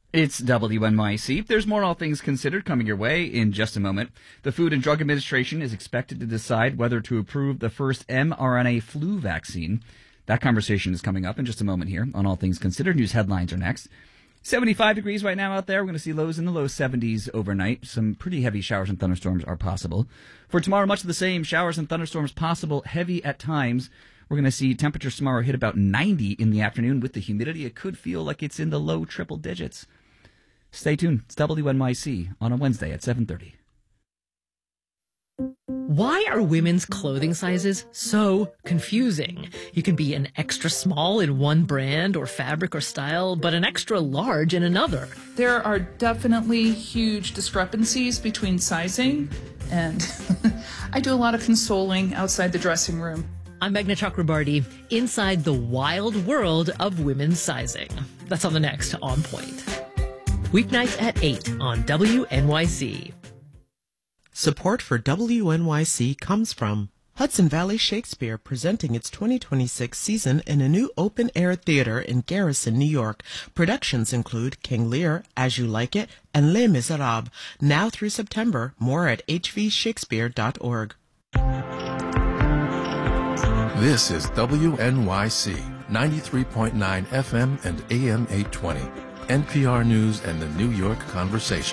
It's WNYC. There's more All Things Considered coming your way in just a moment. The Food and Drug Administration is expected to decide whether to approve the first mRNA flu vaccine. That conversation is coming up in just a moment here on All Things Considered. News headlines are next. 75 degrees right now out there. We're going to see lows in the low 70s overnight. Some pretty heavy showers and thunderstorms are possible. For tomorrow, much of the same. Showers and thunderstorms possible, heavy at times. We're going to see temperatures tomorrow hit about 90 in the afternoon. With the humidity, it could feel like it's in the low triple digits. Stay tuned. It's WNYC on a Wednesday at 7:30. Why are women's clothing sizes so confusing? You can be an extra small in one brand or fabric or style, but an extra large in another. There are definitely huge discrepancies between sizing, and I do a lot of consoling outside the dressing room. I'm Meghna Chakrabarti, inside the wild world of women's sizing. That's on the next On Point. Weeknights at 8 on WNYC. Support for WNYC comes from Hudson Valley Shakespeare, presenting its 2026 season in a new open-air theater in Garrison, New York. Productions include King Lear, As You Like It, and Les Miserables. Now through September. More at hvshakespeare.org. This is WNYC 93.9 FM and AM 820. NPR News and the New York Conversation.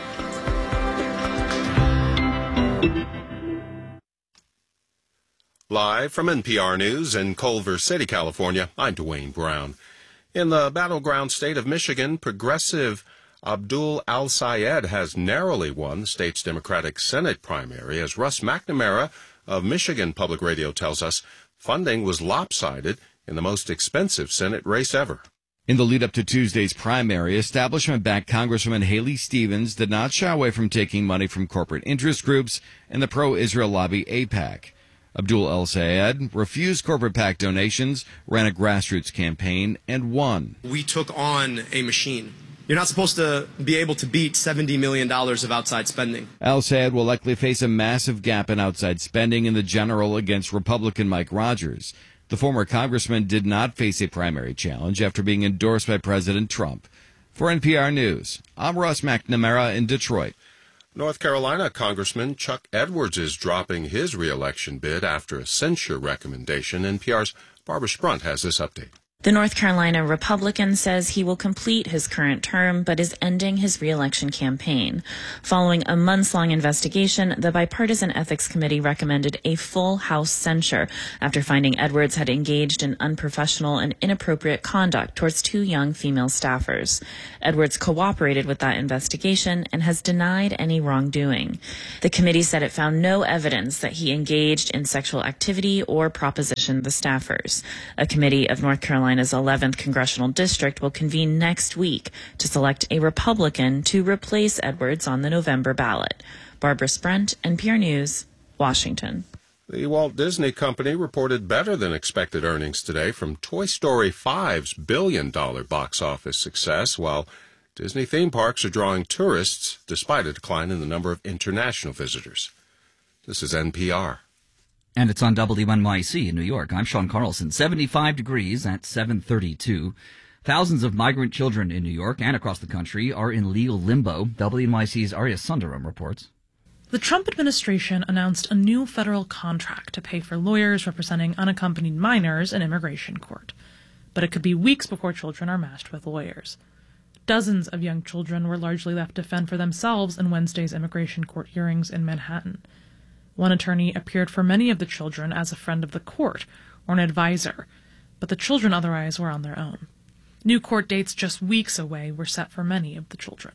Live from NPR News in Culver City, California, I'm Dwayne Brown. In the battleground state of Michigan, progressive Abdul Al-Sayed has narrowly won the state's Democratic Senate primary. As Russ McNamara of Michigan Public Radio tells us, funding was lopsided in the most expensive Senate race ever. In the lead-up to Tuesday's primary, establishment-backed Congresswoman Haley Stevens did not shy away from taking money from corporate interest groups and the pro-Israel lobby AIPAC. Abdul El-Sayed refused corporate PAC donations, ran a grassroots campaign, and won. We took on a machine. You're not supposed to be able to beat $70 million of outside spending. El-Sayed will likely face a massive gap in outside spending in the general against Republican Mike Rogers. The former congressman did not face a primary challenge after being endorsed by President Trump. For NPR News, I'm Russ McNamara in Detroit. North Carolina Congressman Chuck Edwards is dropping his reelection bid after a censure recommendation. NPR's Barbara Sprunt has this update. The North Carolina Republican says he will complete his current term, but is ending his reelection campaign. Following a months-long investigation, the Bipartisan Ethics Committee recommended a full House censure after finding Edwards had engaged in unprofessional and inappropriate conduct towards two young female staffers. Edwards cooperated with that investigation and has denied any wrongdoing. The committee said it found no evidence that he engaged in sexual activity or propositioned the staffers. A committee of North Carolina's 11th Congressional District will convene next week to select a Republican to replace Edwards on the November ballot. Barbara Sprunt, NPR News, Washington. The Walt Disney Company reported better than expected earnings today from Toy Story 5's billion-dollar box office success, while Disney theme parks are drawing tourists despite a decline in the number of international visitors. This is NPR. And it's on WNYC in New York. I'm Sean Carlson. 75 degrees at 7:32. Thousands of migrant children in New York and across the country are in legal limbo. WNYC's Arya Sundaram reports. The Trump administration announced a new federal contract to pay for lawyers representing unaccompanied minors in immigration court. But it could be weeks before children are matched with lawyers. Dozens of young children were largely left to fend for themselves in Wednesday's immigration court hearings in Manhattan. One attorney appeared for many of the children as a friend of the court or an advisor, but the children otherwise were on their own. New court dates just weeks away were set for many of the children.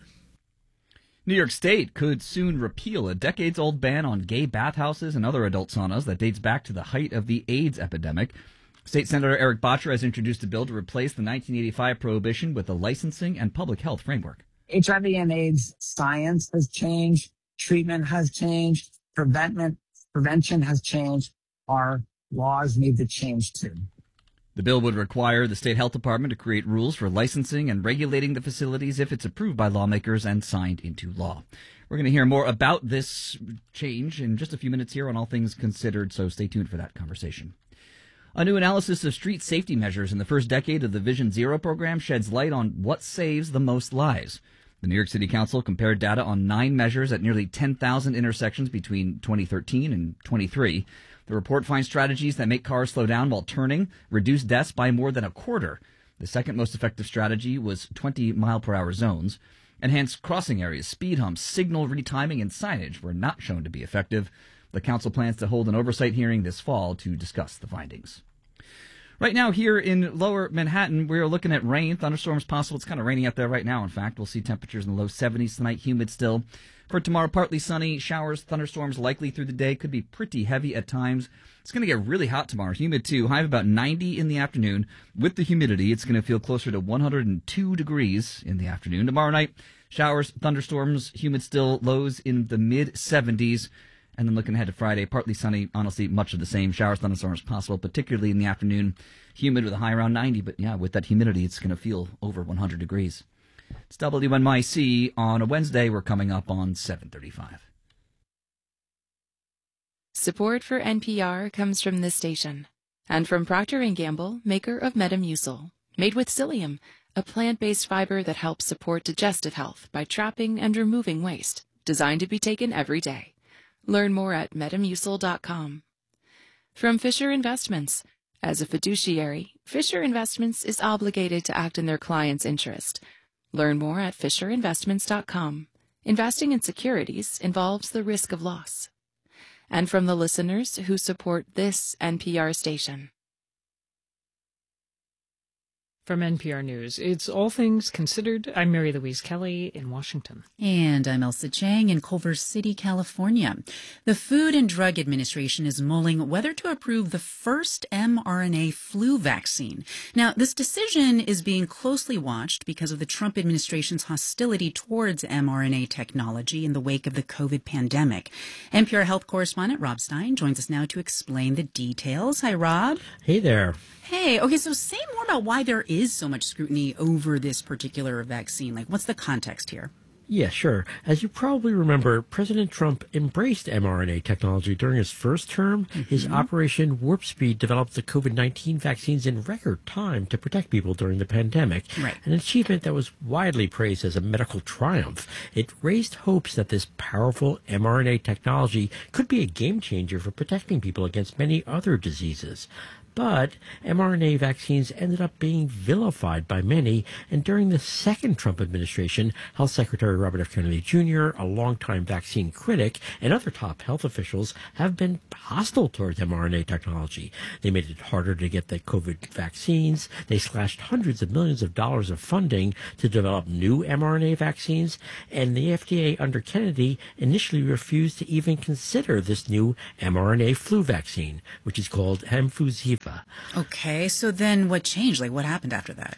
New York State could soon repeal a decades-old ban on gay bathhouses and other adult saunas that dates back to the height of the AIDS epidemic. State Senator Eric Bottcher has introduced a bill to replace the 1985 prohibition with a licensing and public health framework. HIV and AIDS science has changed, treatment has changed, prevention has changed. Our laws need to change too. The bill would require the state health department to create rules for licensing and regulating the facilities if it's approved by lawmakers and signed into law. We're going to hear more about this change in just a few minutes here on All Things Considered, so stay tuned for that conversation. A new analysis of street safety measures in the first decade of the Vision Zero program sheds light on what saves the most lives. The New York City Council compared data on 9 measures at nearly 10,000 intersections between 2013 and 23. The report finds strategies that make cars slow down while turning reduce deaths by more than a quarter. The second most effective strategy was 20-mile-per-hour zones. Enhanced crossing areas, speed humps, signal retiming, and signage were not shown to be effective. The council plans to hold an oversight hearing this fall to discuss the findings. Right now here in lower Manhattan, we're looking at rain. Thunderstorms possible. It's kind of raining out there right now, in fact. We'll see temperatures in the low 70s tonight, humid still. For tomorrow, partly sunny, showers, thunderstorms likely through the day. Could be pretty heavy at times. It's going to get really hot tomorrow, humid too. High of about 90 in the afternoon. With the humidity, it's going to feel closer to 102 degrees in the afternoon. Tomorrow night, showers, thunderstorms, humid still, lows in the mid-70s. And then looking ahead to Friday, partly sunny, honestly, much of the same. Showers, thunderstorms possible, particularly in the afternoon. Humid with a high around 90, but yeah, with that humidity, it's going to feel over 100 degrees. It's WNYC. On a Wednesday, we're coming up on 7:35. Support for NPR comes from this station and from Procter & Gamble, maker of Metamucil, made with psyllium, a plant-based fiber that helps support digestive health by trapping and removing waste, designed to be taken every day. Learn more at metamucil.com. From Fisher Investments. As a fiduciary, Fisher Investments is obligated to act in their client's interest. Learn more at fisherinvestments.com. Investing in securities involves the risk of loss. And from the listeners who support this NPR station. From NPR News, it's All Things Considered. I'm Mary Louise Kelly in Washington. And I'm Elsa Chang in Culver City, California. The Food and Drug Administration is mulling whether to approve the first mRNA flu vaccine. Now, this decision is being closely watched because of the Trump administration's hostility towards mRNA technology in the wake of the COVID pandemic. NPR health correspondent Rob Stein joins us now to explain the details. Hi, Rob. Hey there. Hey, okay, so say more about why there is so much scrutiny over this particular vaccine. Like, what's the context here? Yeah, sure. As you probably remember, President Trump embraced mRNA technology during his first term. His Operation Warp Speed developed the COVID-19 vaccines in record time to protect people during the pandemic, an achievement that was widely praised as a medical triumph. It raised hopes that this powerful mRNA technology could be a game changer for protecting people against many other diseases. But mRNA vaccines ended up being vilified by many, and during the second Trump administration, Health Secretary Robert F. Kennedy Jr., a longtime vaccine critic, and other top health officials have been hostile towards mRNA technology. They made it harder to get the COVID vaccines. They slashed hundreds of millions of dollars of funding to develop new mRNA vaccines, and the FDA under Kennedy initially refused to even consider this new mRNA flu vaccine, which is called Hemfusiva. Okay, so then what changed? Like, what happened after that?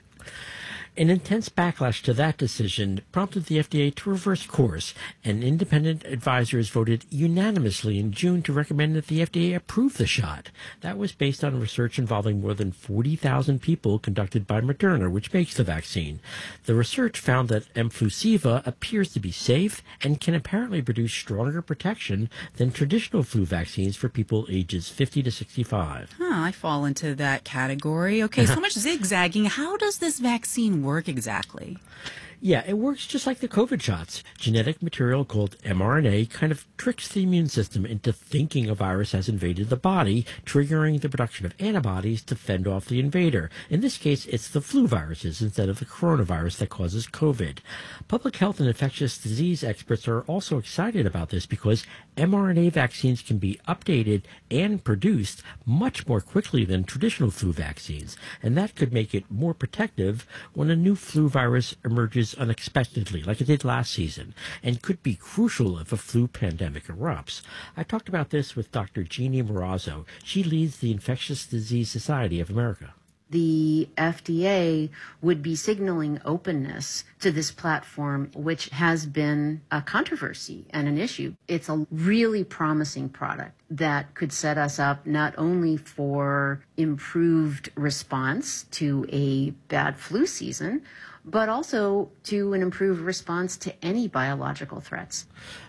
An intense backlash to that decision prompted the FDA to reverse course, and independent advisors voted unanimously in June to recommend that the FDA approve the shot. That was based on research involving more than 40,000 people conducted by Moderna, which makes the vaccine. The research found that Hemfusiva appears to be safe and can apparently produce stronger protection than traditional flu vaccines for people ages 50 to 65. I fall into that category. Okay, so much zigzagging. How does this vaccine work exactly? Yeah, it works just like the COVID shots. Genetic material called mRNA kind of tricks the immune system into thinking a virus has invaded the body, triggering the production of antibodies to fend off the invader. In this case, it's the flu viruses instead of the coronavirus that causes COVID. Public health and infectious disease experts are also excited about this because mRNA vaccines can be updated and produced much more quickly than traditional flu vaccines, and that could make it more protective when a new flu virus emerges unexpectedly, like it did last season, and could be crucial if a flu pandemic erupts. I talked about this with Dr. Jeannie Morazzo. She leads the Infectious Disease Society of America. The FDA would be signaling openness to this platform, which has been a controversy and an issue. It's a really promising product that could set us up not only for improved response to a bad flu season, but also to an improved response to any biological threats.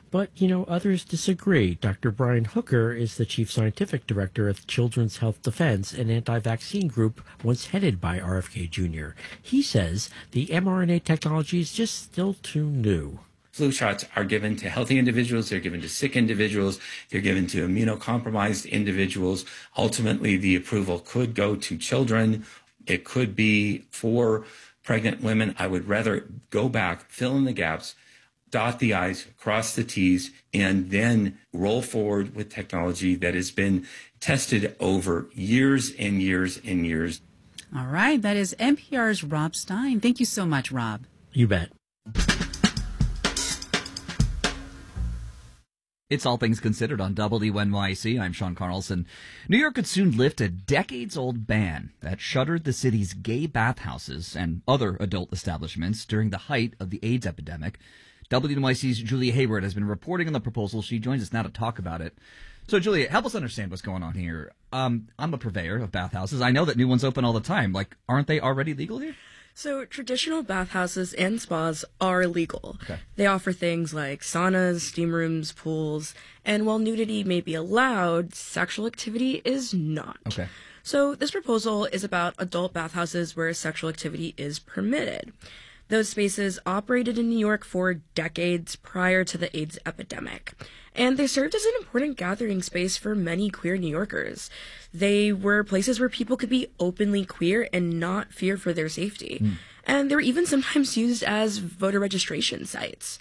But, others disagree. Dr. Brian Hooker is the chief scientific director of Children's Health Defense, an anti-vaccine group once headed by RFK Jr. He says the mRNA technology is just still too new. Flu shots are given to healthy individuals, they're given to sick individuals, they're given to immunocompromised individuals. Ultimately, the approval could go to children. It could be for pregnant women. I would rather go back, fill in the gaps, dot the I's, cross the T's, and then roll forward with technology that has been tested over years and years and years. All right, that is NPR's Rob Stein. Thank you so much, Rob. You bet. It's All Things Considered on WNYC. I'm Sean Carlson. New York could soon lift a decades-old ban that shuttered the city's gay bathhouses and other adult establishments during the height of the AIDS epidemic. WNYC's Julia Hayward has been reporting on the proposal. She joins us now to talk about it. So, Julia, help us understand what's going on here. I'm a purveyor of bathhouses. I know that new ones open all the time. Aren't they already legal here? So traditional bathhouses and spas are legal. Okay. They offer things like saunas, steam rooms, pools, and while nudity may be allowed, sexual activity is not. Okay. So this proposal is about adult bathhouses where sexual activity is permitted. Those spaces operated in New York for decades prior to the AIDS epidemic, and they served as an important gathering space for many queer New Yorkers. They were places where people could be openly queer and not fear for their safety. And they were even sometimes used as voter registration sites.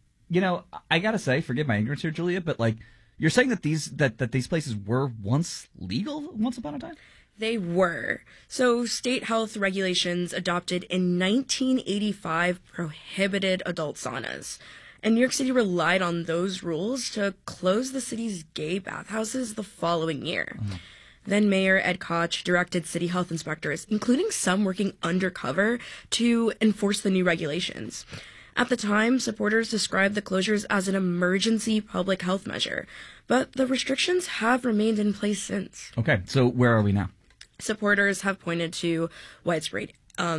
I gotta say, forgive my ignorance here, Julia, but you're saying that these places were once legal once upon a time? They were. So state health regulations adopted in 1985 prohibited adult saunas. And New York City relied on those rules to close the city's gay bathhouses the following year. Then Mayor Ed Koch directed city health inspectors, including some working undercover, to enforce the new regulations. At the time, supporters described the closures as an emergency public health measure, but the restrictions have remained in place since. Okay, so where are we now? Supporters have pointed to widespread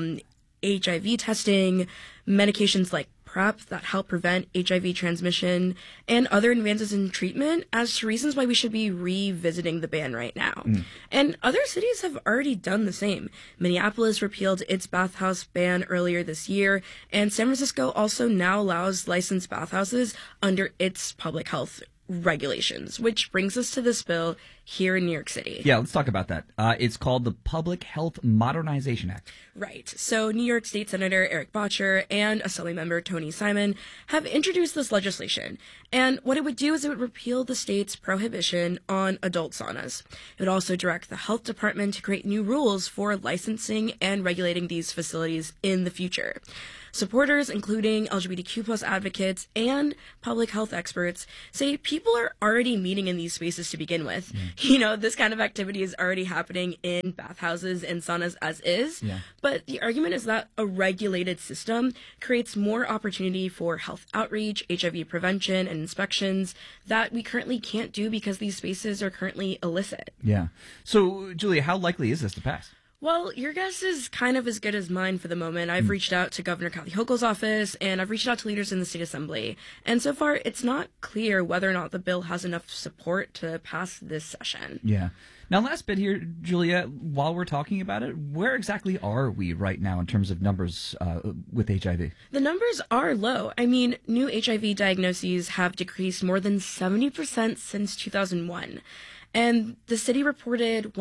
HIV testing, medications like PrEP that help prevent HIV transmission, and other advances in treatment as reasons why we should be revisiting the ban right now. And other cities have already done the same. Minneapolis repealed its bathhouse ban earlier this year, and San Francisco also now allows licensed bathhouses under its public health regulations, which brings us to this bill here in New York City. Yeah, let's talk about that. It's called the Public Health Modernization Act. Right. So New York State Senator Eric Bottcher and Assembly Member Tony Simon have introduced this legislation. And what it would do is it would repeal the state's prohibition on adult saunas. It would also direct the health department to create new rules for licensing and regulating these facilities in the future. Supporters, including LGBTQ plus advocates and public health experts, say people are already meeting in these spaces to begin with. This kind of activity is already happening in bathhouses and saunas as is. But the argument is that a regulated system creates more opportunity for health outreach, HIV prevention, and inspections that we currently can't do because these spaces are currently illicit. Yeah. So, Julia, how likely is this to pass? Well, your guess is kind of as good as mine for the moment. I've reached out to Governor Kathy Hochul's office, and I've reached out to leaders in the state assembly. And so far, it's not clear whether or not the bill has enough support to pass this session. Yeah. Now, last bit here, Julia, while we're talking about it, where exactly are we right now in terms of numbers with HIV? The numbers are low. I mean, new HIV diagnoses have decreased more than 70% since 2001. And the city reported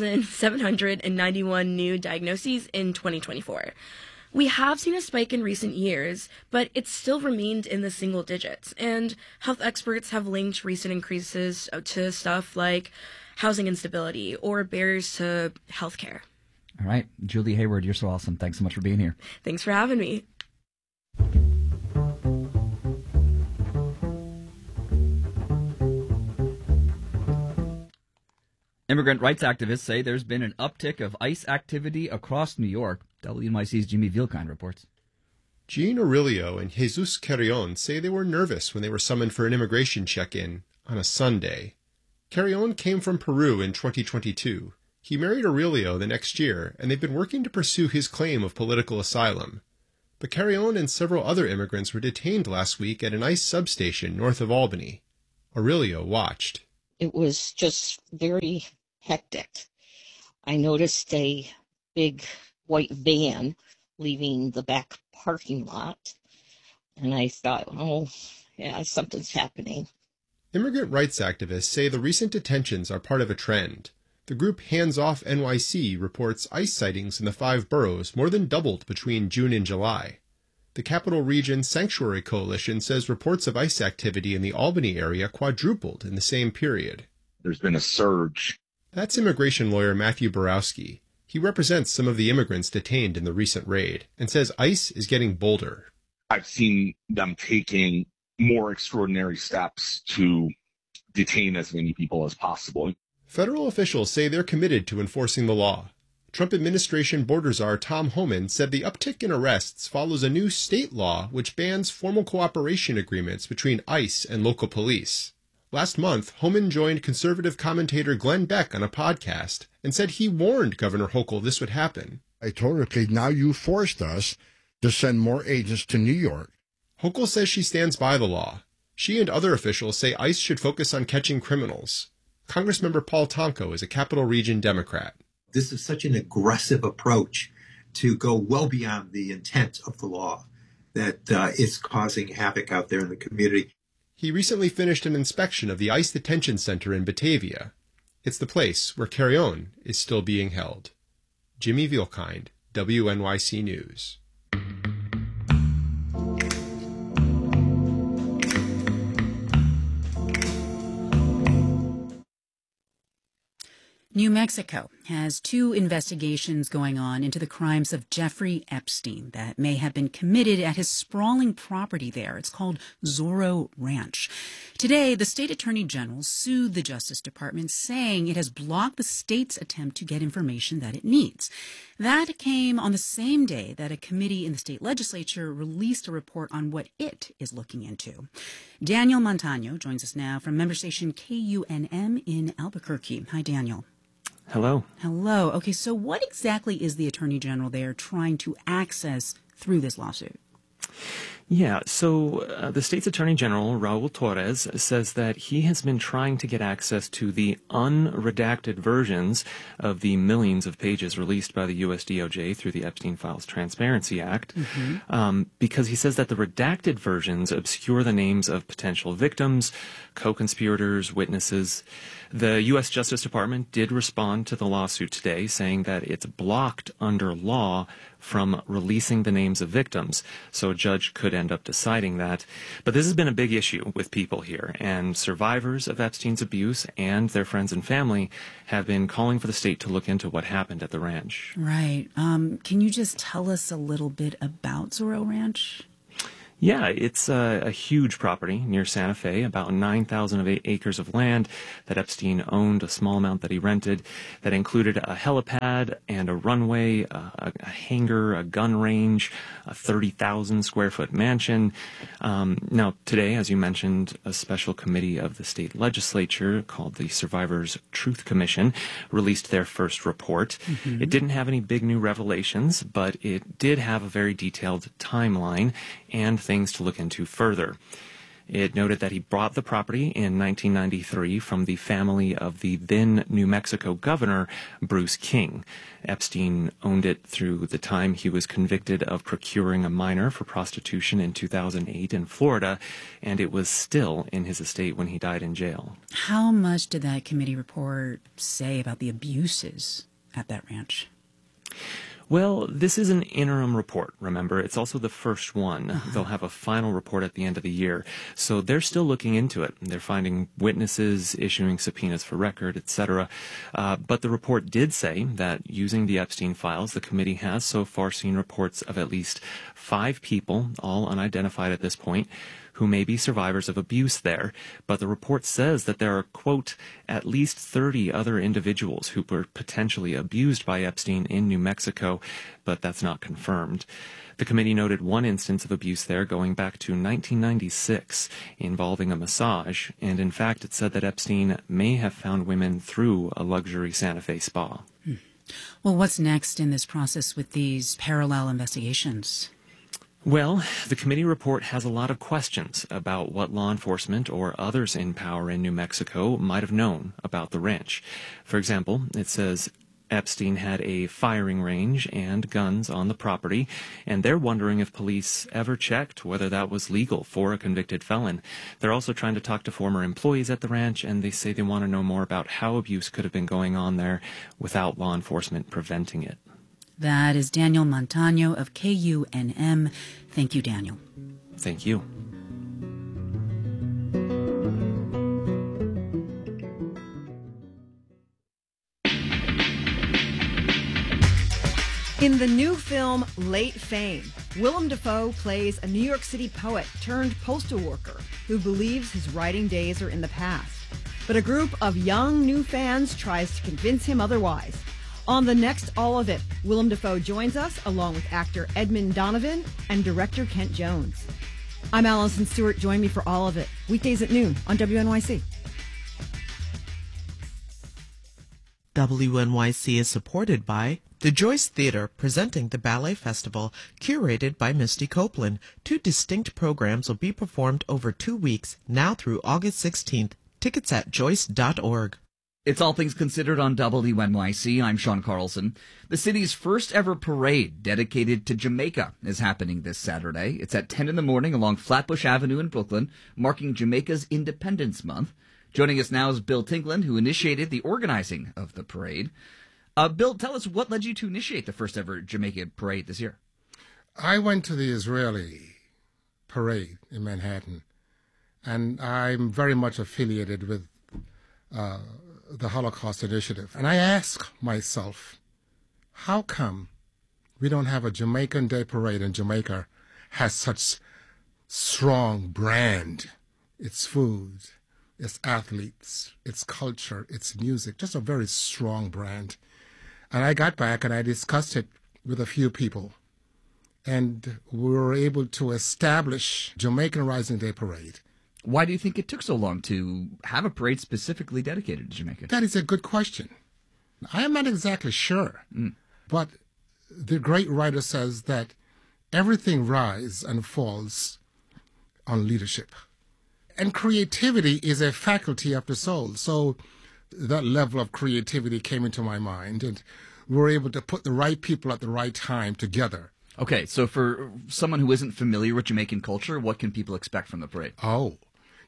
1,791 new diagnoses in 2024. We have seen a spike in recent years, but it's still remained in the single digits. And health experts have linked recent increases to stuff like housing instability or barriers to healthcare. All right. Julie Hayward, you're so awesome. Thanks so much for being here. Thanks for having me. Immigrant rights activists say there's been an uptick of ICE activity across New York. WNYC's Jimmy Vielkind reports. Jean Aurelio and Jesus Carrion say they were nervous when they were summoned for an immigration check-in on a Sunday. Carrion came from Peru in 2022. He married Aurelio the next year, and they've been working to pursue his claim of political asylum. But Carrion and several other immigrants were detained last week at an ICE substation north of Albany. Aurelio watched. It was just very hectic. I noticed a big white van leaving the back parking lot, and I thought, oh, yeah, something's happening. Immigrant rights activists say the recent detentions are part of a trend. The group Hands Off NYC reports ICE sightings in the 5 boroughs more than doubled between June and July. The Capital Region Sanctuary Coalition says reports of ICE activity in the Albany area quadrupled in the same period. There's been a surge. That's immigration lawyer Matthew Borowski. He represents some of the immigrants detained in the recent raid and says ICE is getting bolder. I've seen them taking more extraordinary steps to detain as many people as possible. Federal officials say they're committed to enforcing the law. Trump administration border czar Tom Homan said the uptick in arrests follows a new state law which bans formal cooperation agreements between ICE and local police. Last month, Homan joined conservative commentator Glenn Beck on a podcast and said he warned Governor Hochul this would happen. I told her, okay, now you forced us to send more agents to New York. Hochul says she stands by the law. She and other officials say ICE should focus on catching criminals. Congressmember Paul Tonko is a Capital Region Democrat. This is such an aggressive approach to go well beyond the intent of the law that is causing havoc out there in the community. He recently finished an inspection of the ICE detention center in Batavia. It's the place where Carrion is still being held. Jimmy Vielkind, WNYC News. New Mexico has 2 investigations going on into the crimes of Jeffrey Epstein that may have been committed at his sprawling property there. It's called Zorro Ranch. Today, the state attorney general sued the Justice Department, saying it has blocked the state's attempt to get information that it needs. That came on the same day that a committee in the state legislature released a report on what it is looking into. Daniel Montano joins us now from member station KUNM in Albuquerque. Hi, Daniel. Hello. Hello. Okay, so what exactly is the Attorney General there trying to access through this lawsuit? Yeah, so the state's Attorney General, Raul Torres, says that he has been trying to get access to the unredacted versions of the millions of pages released by the U.S. DOJ through the Epstein Files Transparency Act, because he says that the redacted versions obscure the names of potential victims, co-conspirators, witnesses. The U.S. Justice Department did respond to the lawsuit today, saying that it's blocked under law from releasing the names of victims, so a judge could end up deciding that. But this has been a big issue with people here, and survivors of Epstein's abuse and their friends and family have been calling for the state to look into what happened at the ranch. Right. Can you just tell us a little bit about Zorro Ranch? Yeah, it's a huge property near Santa Fe, about 9,000 acres of land that Epstein owned, a small amount that he rented, that included a helipad and a runway, a hangar, a gun range, a 30,000 square foot mansion. Now, today, as you mentioned, a special committee of the state legislature called the Survivors Truth Commission released their first report. It didn't have any big new revelations, but it did have a very detailed timeline and things to look into further. It noted that he bought the property in 1993 from the family of the then New Mexico governor, Bruce King. Epstein owned it through the time he was convicted of procuring a minor for prostitution in 2008 in Florida, and it was still in his estate when he died in jail. How much did that committee report say about the abuses at that ranch? Well, this is an interim report, remember. It's also the first one. They'll have a final report at the end of the year. So they're still looking into it. They're finding witnesses, issuing subpoenas for record, etc. But the report did say that using the Epstein files, the committee has so far seen reports of at least 5 people, all unidentified at this point, who may be survivors of abuse there, but the report says that there are, quote, at least 30 other individuals who were potentially abused by Epstein in New Mexico, but that's not confirmed. The committee noted one instance of abuse there going back to 1996 involving a massage, and in fact it said that Epstein may have found women through a luxury Santa Fe spa. Well, what's next in this process with these parallel investigations? Well, the committee report has a lot of questions about what law enforcement or others in power in New Mexico might have known about the ranch. For example, it says Epstein had a firing range and guns on the property, and they're wondering if police ever checked whether that was legal for a convicted felon. They're also trying to talk to former employees at the ranch, and they say they want to know more about how abuse could have been going on there without law enforcement preventing it. That is Daniel Montano of KUNM. Thank you, Daniel. Thank you. In the new film Late Fame, Willem Dafoe plays a New York City poet turned postal worker who believes his writing days are in the past. But a group of young new fans tries to convince him otherwise. On the next All of It, Willem Dafoe joins us along with actor Edmund Donovan and director Kent Jones. I'm Allison Stewart. Join me for All of It, weekdays at noon on WNYC. WNYC is supported by the Joyce Theater, presenting the Ballet Festival, curated by Misty Copeland. 2 distinct programs will be performed over 2 weeks, now through August 16th. Tickets at joyce.org. It's All Things Considered on WNYC. I'm Sean Carlson. The city's first ever parade dedicated to Jamaica is happening this Saturday. It's at 10 in the morning along Flatbush Avenue in Brooklyn, marking Jamaica's Independence Month. Joining us now is Bill Tingland, who initiated the organizing of the parade. Bill, tell us what led you to initiate the first ever Jamaica parade this year. I went to the Israeli parade in Manhattan, and I'm very much affiliated with the Holocaust Initiative. And I ask myself, how come we don't have a Jamaican Day parade and Jamaica has such strong brand? Its food, its athletes, its culture, its music, just a very strong brand. And I got back and I discussed it with a few people. And we were able to establish Jamaican Rising Day Parade. Why do you think it took so long to have a parade specifically dedicated to Jamaica? That is a good question. I am not exactly sure. But the great writer says that everything rises and falls on leadership. And creativity is a faculty of the soul. So that level of creativity came into my mind, and we were able to put the right people at the right time together. Okay, so for someone who isn't familiar with Jamaican culture, what can people expect from the parade? Oh,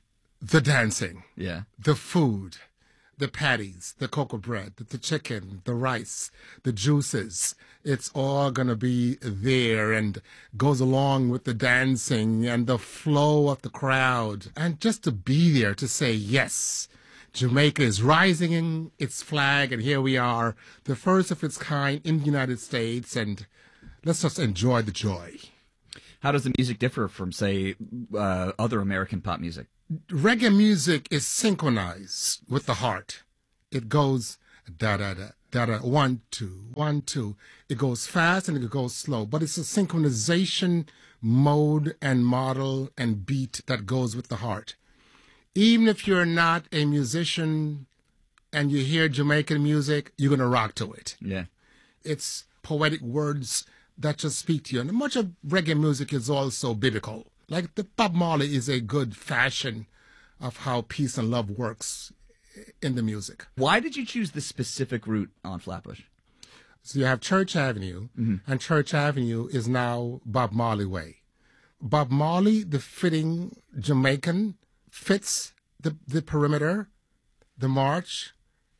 the dancing, yeah, the food, the patties, the cocoa bread, the chicken, the rice, the juices. It's all going to be there and goes along with the dancing and the flow of the crowd. And just to be there to say, yes, Jamaica is rising in its flag, and here we are, the first of its kind in the United States, and let's just enjoy the joy. How does the music differ from, say, other American pop music? Reggae music is synchronized with the heart. It goes da-da-da, da-da, 1, 2, 1, 2. It goes fast and it goes slow, but it's a synchronization mode and model and beat that goes with the heart. Even if you're not a musician and you hear Jamaican music, you're going to rock to it. Yeah. It's poetic words that just speak to you. And much of reggae music is also biblical. Like the Bob Marley is a good fashion of how peace and love works in the music. Why did you choose this specific route on Flatbush? So you have Church Avenue, and Church Avenue is now Bob Marley Way. Bob Marley, the fitting Jamaican, fits the perimeter, the march,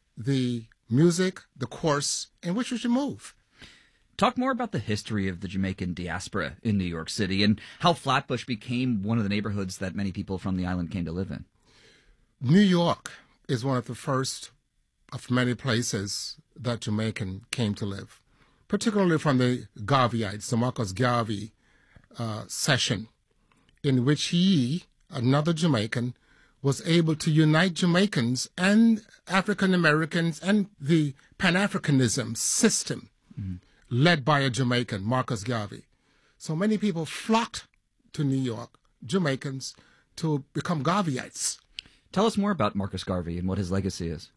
the music, the course in which we should move. Talk more about the history of the Jamaican diaspora in New York City and how Flatbush became one of the neighborhoods that many people from the island came to live in. New York is one of the first of many places that Jamaican came to live, particularly from the Garveyites, the Marcus Garvey session, in which he, another Jamaican, was able to unite Jamaicans and African Americans and the Pan-Africanism system led by a Jamaican, Marcus Garvey. So many people flocked to New York, Jamaicans, to become Garveyites. Tell us more about Marcus Garvey and what his legacy is.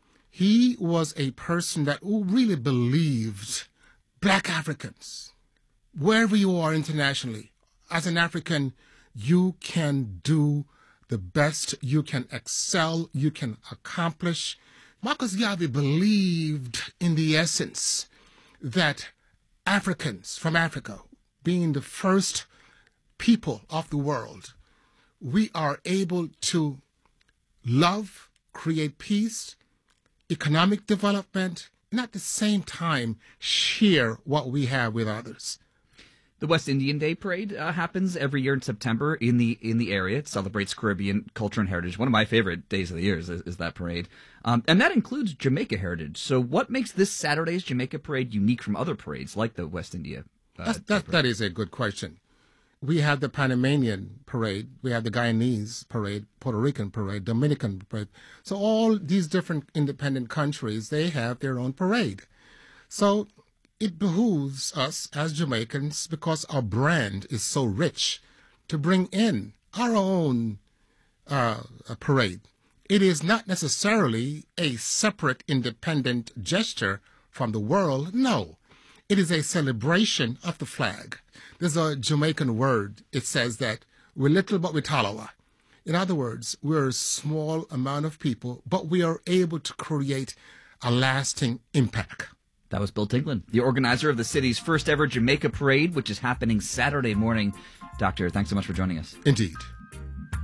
He was a person that really believed black Africans, wherever you are internationally, as an African, you can do the best, you can excel, you can accomplish. Marcus Garvey believed in the essence that Africans from Africa, being the first people of the world, we are able to love, create peace, economic development, and at the same time share what we have with others. The West Indian Day Parade happens every year in September in the area. It celebrates Caribbean culture and heritage. One of my favorite days of the year is that parade. And that includes Jamaica heritage. So what makes this Saturday's Jamaica Parade unique from other parades like the West India That is a good question. We have the Panamanian parade, we have the Guyanese parade, Puerto Rican parade, Dominican parade. So all these different independent countries, they have their own parade. So it behooves us as Jamaicans, because our brand is so rich, to bring in our own parade. It is not necessarily a separate independent gesture from the world. No, it is a celebration of the flag. There's a Jamaican word. It says that we're little but we talawa. In other words, we're a small amount of people, but we are able to create a lasting impact. That was Bill Tinglin, the organizer of the city's first ever Jamaica Parade, which is happening Saturday morning. Doctor, thanks so much for joining us. Indeed.